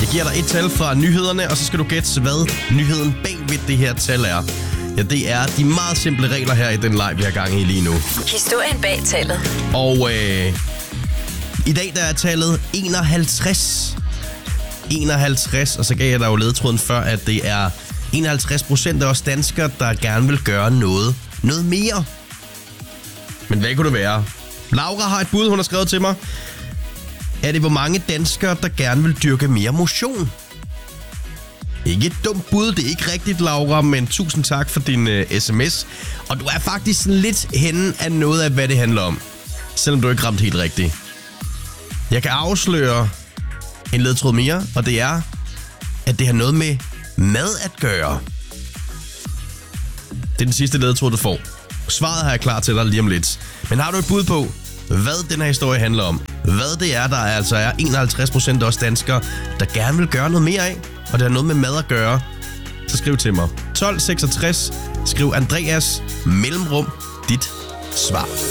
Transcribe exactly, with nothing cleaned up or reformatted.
Jeg giver dig et tal fra nyhederne, og så skal du gætte, hvad nyheden bag ved det her tal er. Ja, det er de meget simple regler her i den live, vi har gang i lige nu. Historien bag tallet. Og øh, i dag der er tallet enoghalvtreds. enoghalvtreds, og så gav jeg dig jo ledetråden før, at det er enoghalvtreds procent af os danskere, der gerne vil gøre noget, noget mere. Men hvad kunne det være? Laura har et bud, hun har skrevet til mig. Er det, hvor mange danskere, der gerne vil dyrke mere motion? Ikke et dumt bud, det er ikke rigtigt, Laura, men tusind tak for din uh, sms. Og du er faktisk lidt henne af noget af, hvad det handler om. Selvom du ikke ramte helt rigtigt. Jeg kan afsløre en ledtråd mere, og det er, at det har noget med mad at gøre. Det er den sidste ledtråd, du får. Svaret har jeg klar til dig lige om lidt. Men har du et bud på, hvad den her historie handler om? Hvad det er, der altså er enoghalvtreds procent af os danskere, der gerne vil gøre noget mere af, og det har noget med mad at gøre, så skriv til mig. tolv seksogtres, skriv Andreas, mellemrum, dit svar.